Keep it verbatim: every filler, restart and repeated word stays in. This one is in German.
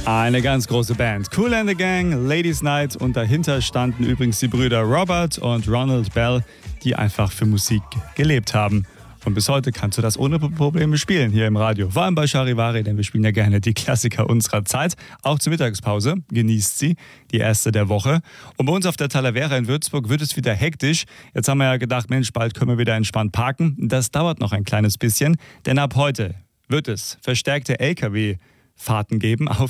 Eine ganz große Band. Kool and the Gang, Ladies Night und dahinter standen übrigens die Brüder Robert und Ronald Bell, die einfach für Musik gelebt haben. Und bis heute kannst du das ohne Probleme spielen hier im Radio. Vor allem bei Charivari, denn wir spielen ja gerne die Klassiker unserer Zeit. Auch zur Mittagspause. Genießt sie, die erste der Woche. Und bei uns auf der Talavera in Würzburg wird es wieder hektisch. Jetzt haben wir ja gedacht, Mensch, bald können wir wieder entspannt parken. Das dauert noch ein kleines bisschen, denn ab heute wird es verstärkte L K W-Fahrten geben auf